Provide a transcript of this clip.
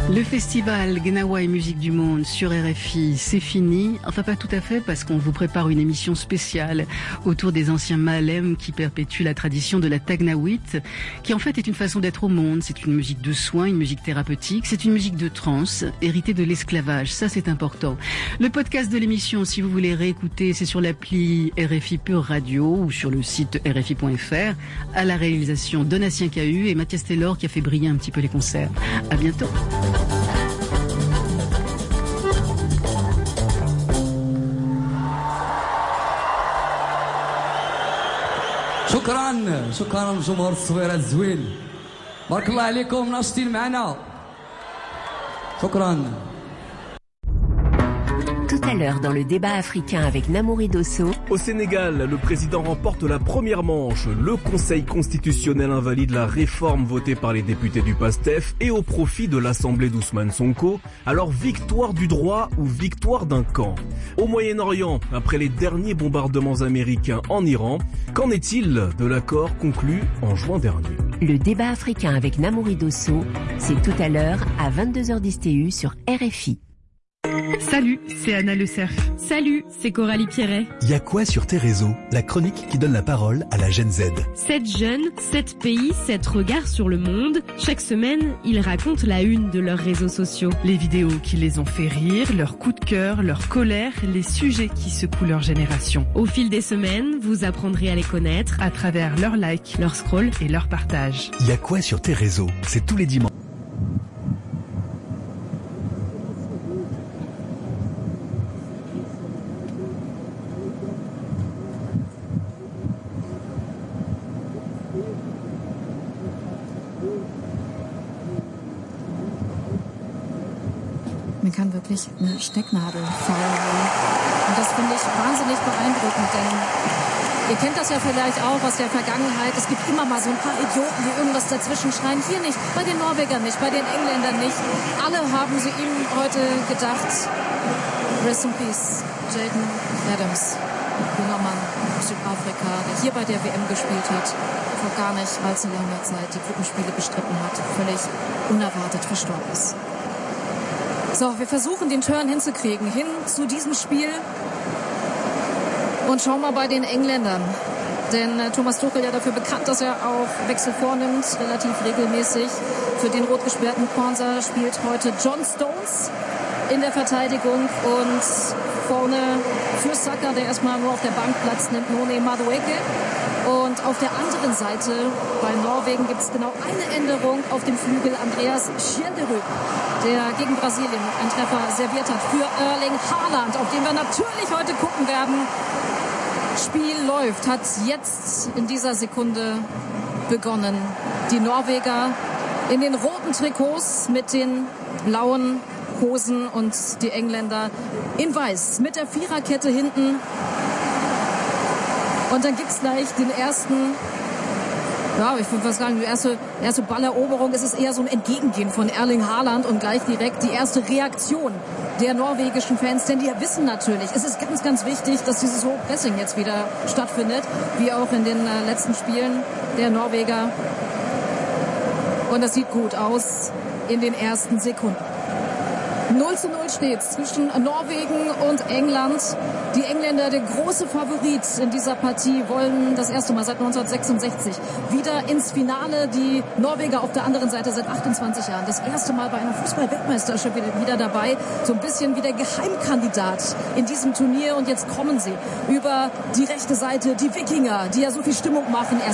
Le festival Gnawa et musique du monde sur RFI, c'est fini. Enfin, pas tout à fait, parce qu'on vous prépare une émission spéciale autour des anciens Malem qui perpétuent la tradition de la Tagnawit, qui en fait est une façon d'être au monde. C'est une musique de soins, une musique thérapeutique, c'est une musique de trance, héritée de l'esclavage. Ça, c'est important. Le podcast de l'émission, si vous voulez réécouter, c'est sur l'appli RFI Pure Radio ou sur le site rfi.fr. À la réalisation, Donatien Cahu et Mathias Taylor qui a fait briller un petit peu les concerts. À bientôt. شكرا جمهور الصويرة الزوين بارك الله عليكم ناشطين معنا شكرا. Tout à l'heure dans le débat africain avec Namouri Dosso. Au Sénégal, le président remporte la première manche. Le Conseil constitutionnel invalide la réforme votée par les députés du PASTEF et au profit de l'Assemblée d'Ousmane Sonko. Alors victoire du droit ou victoire d'un camp? Au Moyen-Orient, après les derniers bombardements américains en Iran, qu'en est-il de l'accord conclu en juin dernier? Le débat africain avec Namouri Dosso, c'est tout à l'heure à 22h10 TU sur RFI. Salut, c'est Anna Le Cerf. Salut, c'est Coralie Pierret. Y'a quoi sur tes réseaux? La chronique qui donne la parole à la Gen Z. 7 jeunes, 7 pays, 7 regards sur le monde. Chaque semaine, ils racontent la une de leurs réseaux sociaux. Les vidéos qui les ont fait rire, leurs coups de cœur, leur colère, les sujets qui secouent leur génération. Au fil des semaines, vous apprendrez à les connaître à travers leurs likes, leurs scrolls et leurs partages. Y'a quoi sur tes réseaux? C'est tous les dimanches. Man kann wirklich eine Stecknadel feuern. Und das finde ich wahnsinnig beeindruckend, denn ihr kennt das ja vielleicht auch aus der Vergangenheit. Es gibt immer mal so ein paar Idioten, die irgendwas dazwischen schreien. Hier nicht, bei den Norwegern nicht, bei den Engländern nicht. Alle haben sie ihm heute gedacht. Rest in Peace, Jaden Adams, junger Mann aus Südafrika, der hier bei der WM gespielt hat, vor gar nicht allzu langer Zeit die Gruppenspiele bestritten hat, völlig unerwartet verstorben ist. So, wir versuchen den Turn hinzukriegen, hin zu diesem Spiel. Und schauen mal bei den Engländern. Denn Thomas Tuchel ja dafür bekannt, dass er auch Wechsel vornimmt, relativ regelmäßig. Für den rot gesperrten Kwanzaa spielt heute John Stones in der Verteidigung. Und vorne für Saka, der erstmal nur auf der Bank Platz nimmt, Noni Madueke. Und auf der anderen Seite bei Norwegen gibt es genau eine Änderung auf dem Flügel. Andreas Schjelderud, der gegen Brasilien einen Treffer serviert hat für Erling Haaland, auf den wir natürlich heute gucken werden. Spiel läuft, hat jetzt in dieser Sekunde begonnen. Die Norweger in den roten Trikots mit den blauen Hosen und die Engländer in weiß mit der Viererkette hinten. Und dann gibt's gleich den ersten, ja, ich würde fast sagen, die erste Balleroberung. Es ist eher so ein Entgegengehen von Erling Haaland und gleich direkt die erste Reaktion der norwegischen Fans. Denn die wissen natürlich, es ist ganz, ganz wichtig, dass dieses hohe Pressing jetzt wieder stattfindet, wie auch in den letzten Spielen der Norweger. Und das sieht gut aus in den ersten Sekunden. 0:0 steht's zwischen Norwegen und England. Die Engländer, der große Favorit in dieser Partie, wollen das erste Mal seit 1966 wieder ins Finale. Die Norweger auf der anderen Seite seit 28 Jahren. Das erste Mal bei einer Fußball-Weltmeisterschaft wieder dabei. So ein bisschen wie der Geheimkandidat in diesem Turnier. Und jetzt kommen sie über die rechte Seite, die Wikinger, die ja so viel Stimmung machen.